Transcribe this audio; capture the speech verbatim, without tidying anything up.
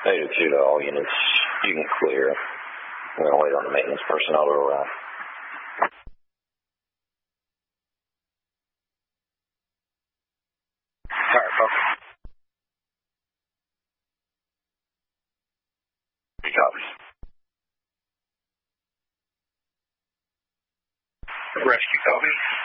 Native two to all units. You can clear. We're going to wait on the maintenance personnel to arrive. All right, folks. Three copies. Rescue copy.